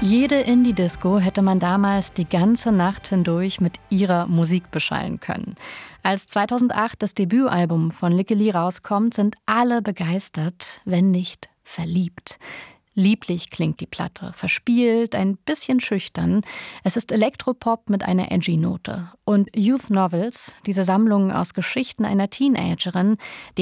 Jede Indie-Disco hätte man damals die ganze Nacht hindurch mit ihrer Musik beschallen können. Als 2008 das Debütalbum von Lykke Li rauskommt, sind alle begeistert, wenn nicht verliebt. Lieblich klingt die Platte, verspielt, ein bisschen schüchtern. Es ist Elektropop mit einer edgy Note. Und Youth Novels, diese Sammlung aus Geschichten einer Teenagerin,